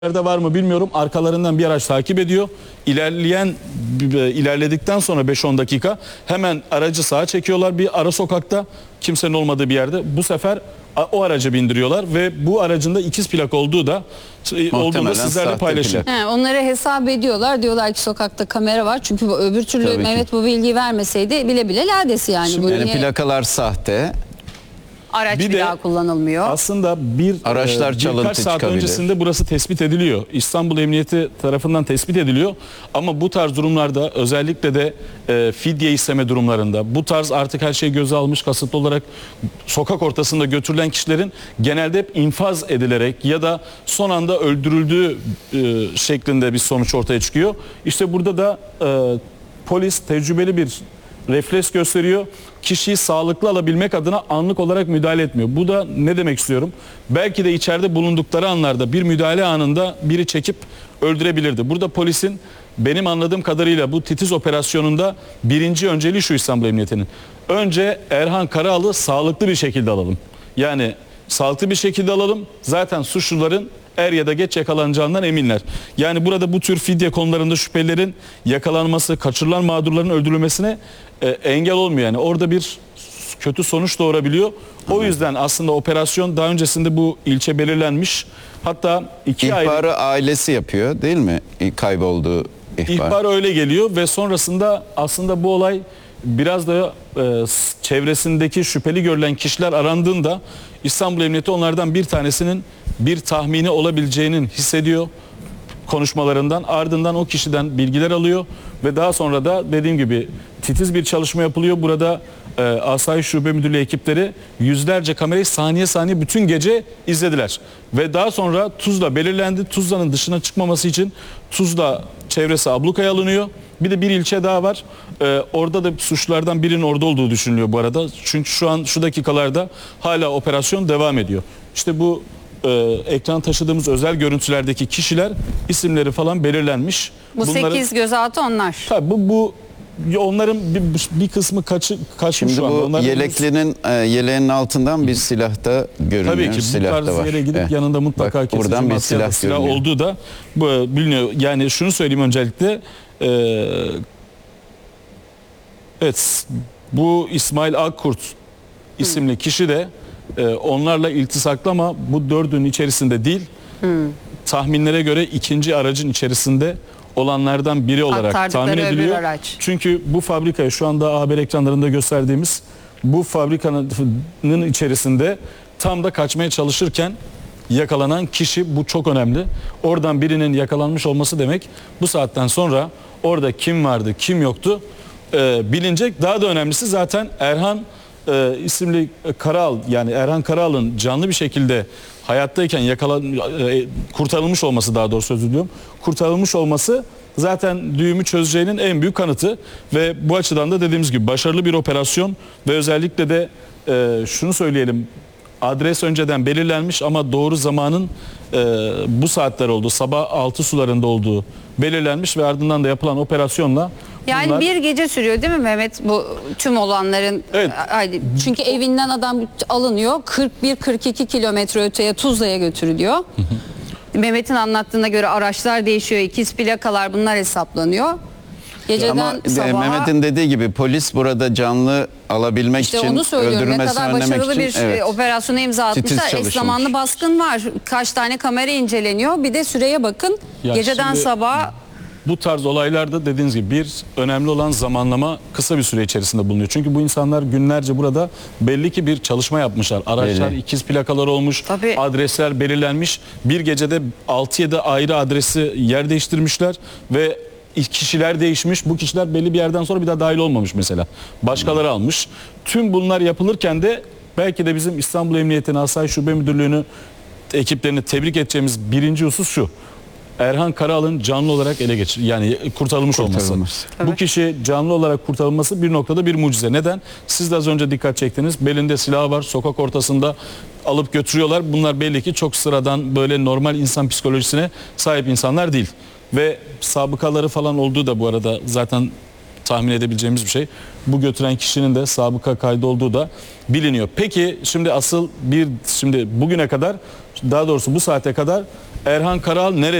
Nerede var mı bilmiyorum. Arkalarından bir araç takip ediyor. İlerledikten sonra 5-10 dakika hemen aracı sağa çekiyorlar bir ara sokakta. Kimsenin olmadığı bir yerde. Bu sefer o araca bindiriyorlar ve bu aracın da ikiz plak olduğu da sizlerle paylaşıyor. Onları hesap ediyorlar. Diyorlar ki sokakta kamera var. Çünkü öbür türlü Tabii Mehmet ki. bu bilgiyi vermeseydi bile bile ladesi yani. Şimdi Bu Yani niye plakalar sahte. araç Bir bir de daha kullanılmıyor. Aslında Araçlar çalıntı birkaç saat çıkabilir. öncesinde burası tespit ediliyor. İstanbul Emniyeti tarafından tespit ediliyor. Ama bu tarz durumlarda özellikle de fidye isteme durumlarında bu tarz artık her şeyi göze almış kasıtlı olarak sokak ortasında götürülen kişilerin genelde hep infaz edilerek ya da son anda öldürüldüğü şeklinde bir sonuç ortaya çıkıyor. İşte burada da polis tecrübeli bir refleks gösteriyor. Kişiyi sağlıklı alabilmek adına anlık olarak müdahale etmiyor. Bu da ne demek istiyorum? Belki de içeride bulundukları anlarda bir müdahale anında biri çekip öldürebilirdi. Burada polisin benim anladığım kadarıyla bu titiz operasyonunda birinci önceliği şu İstanbul Emniyeti'nin. Önce Erhan Karaal'ı sağlıklı bir şekilde alalım. Yani sağlıklı bir şekilde alalım. Zaten suçluların er ya da geç yakalanacağından eminler. Yani burada bu tür fidye konularında şüphelerin yakalanması, kaçırılan mağdurların öldürülmesine engel olmuyor. Yani orada bir kötü sonuç doğurabiliyor. O yüzden aslında operasyon daha öncesinde bu ilçe belirlenmiş. Hatta İhbarı ailesi yapıyor değil mi? Kaybolduğu ihbar öyle geliyor ve sonrasında aslında bu olay biraz da çevresindeki şüpheli görülen kişiler arandığında İstanbul Emniyeti onlardan bir tanesinin bir tahmini olabileceğinin hissediyor konuşmalarından, ardından o kişiden bilgiler alıyor ve daha sonra da dediğim gibi titiz bir çalışma yapılıyor. Burada Asayiş Şube Müdürlüğü ekipleri yüzlerce kamerayı saniye saniye bütün gece izlediler. Ve daha sonra Tuzla belirlendi. Tuzla'nın dışına çıkmaması için Tuzla çevresi ablukaya alınıyor. Bir de bir ilçe daha var. Orada da suçlulardan birinin orada olduğu düşünülüyor bu arada. Çünkü şu dakikalarda hala operasyon devam ediyor. İşte bu ekran taşıdığımız özel görüntülerdeki kişiler isimleri falan belirlenmiş. Bu 8 gözaltı onlar. Tabii bu onların bir kısmı kaçmış Şimdi şu anda. bu Onların yeleğinin altından bir silah da görünüyor. tabii ki bu silah tarz da var. yere gidip yanında mutlaka Bak, buradan bir silah görünüyor. olduğu da biliniyor. Yani şunu söyleyeyim öncelikle. Evet, bu İsmail Akkurt isimli kişi de onlarla iltisaklı ama bu dördünün içerisinde değil. Tahminlere göre ikinci aracın içerisinde olanlardan biri olarak tahmin ediliyor. Çünkü bu fabrikaya şu anda haber ekranlarında gösterdiğimiz bu fabrikanın içerisinde tam da kaçmaya çalışırken yakalanan kişi, bu çok önemli. Oradan birinin yakalanmış olması demek bu saatten sonra orada kim vardı kim yoktu bilinecek. Daha da önemlisi zaten Erhan isimli Karaal, yani Erhan Karaal'ın canlı bir şekilde hayattayken kurtarılmış olması, daha doğrusu özür diliyorum, kurtarılmış olması zaten düğümü çözeceğinin en büyük kanıtı ve bu açıdan da dediğimiz gibi başarılı bir operasyon ve özellikle de şunu söyleyelim, adres önceden belirlenmiş ama doğru zamanın bu saatler olduğu, sabah 6 sularında olduğu belirlenmiş ve ardından da yapılan operasyonla yani bir gece sürüyor değil mi Mehmet bu tüm olanların? Evet. Çünkü evinden adam alınıyor, 41-42 kilometre öteye Tuzla'ya götürülüyor. Mehmet'in anlattığına göre araçlar değişiyor, ikiz plakalar, bunlar hesaplanıyor. Geceden Ama sabaha, Mehmet'in dediği gibi polis burada canlı alabilmek işte için, onu söylüyorum, ne öldürülmesini kadar önlemek başarılı için bir operasyona imza titiz atmışlar. Eş çalışılmış. zamanlı baskın var, kaç tane kamera inceleniyor, bir de süreye bakın. Ya Geceden şimdi sabaha. bu tarz olaylarda dediğiniz gibi bir önemli olan zamanlama kısa bir süre içerisinde bulunuyor. Çünkü bu insanlar günlerce burada belli ki bir çalışma yapmışlar. Araçlar ikiz plakalar olmuş, Tabii. adresler belirlenmiş. Bir gecede 6-7 ayrı adresi yer değiştirmişler ve kişiler değişmiş. Bu kişiler belli bir yerden sonra bir daha dahil olmamış mesela. Başkaları almış. Tüm bunlar yapılırken de belki de bizim İstanbul Emniyeti'nin Asayiş Şube Müdürlüğü'nü ekiplerini tebrik edeceğimiz birinci husus şu: Erhan Karaal'ın canlı olarak kurtarılmış olması. Bu kişi canlı olarak kurtarılması bir noktada bir mucize. Neden? Siz de az önce dikkat çektiniz. Belinde silahı var. Sokak ortasında alıp götürüyorlar. Bunlar belli ki çok sıradan, böyle normal insan psikolojisine sahip insanlar değil. Ve sabıkaları falan olduğu da bu arada zaten tahmin edebileceğimiz bir şey. Bu götüren kişinin de sabıka kaydı olduğu da biliniyor. Peki şimdi bugüne kadar, daha doğrusu bu saate kadar Erhan Karal nerede?